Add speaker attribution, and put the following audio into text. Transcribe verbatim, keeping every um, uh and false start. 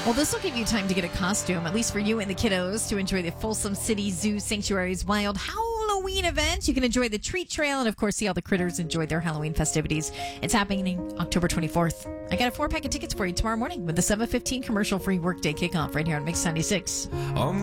Speaker 1: Well, this will give you time to get a costume, at least for you and the kiddos, to enjoy the Folsom City Zoo Sanctuary's wild Halloween event. You can enjoy the treat trail and, of course, see all the critters enjoy their Halloween festivities. It's happening October twenty-fourth. I got a four-pack of tickets for you tomorrow morning with the seven fifteen commercial-free workday kickoff right here on Mix ninety-six.
Speaker 2: Um,